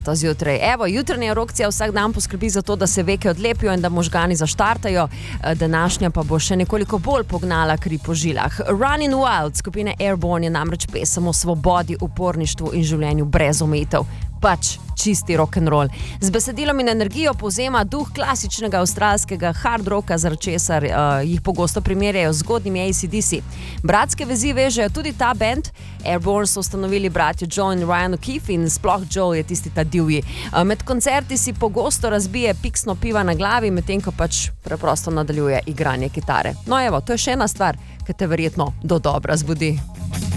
To zjutraj. Evo, jutranja erupcija vsak dan poskrbi za to, da se veke odlepijo in da možgani zaštartajo. Današnja pa bo še nekoliko bolj pognala kri po žilah. Running Wild skupine Airborne je namreč pesem o svobodi, uporništvu in življenju brez omejitev. Pač čisti rock'n'roll. Z besedilom in energijo povzema duh klasičnega avstralskega hard rocka, zaradi česar jih pogosto primerjajo z zgodnjimi AC/DC. Bratske vezi vežejo tudi ta band. Airborne so ustanovili bratje Joe in Ryan O'Keefe in sploh Joe je tisti ta divji. Med koncerti si pogosto razbije piksno piva na glavi, medtem ko pač preprosto nadaljuje igranje kitare. No evo, to je še ena stvar, ki te verjetno dodobra zbudi.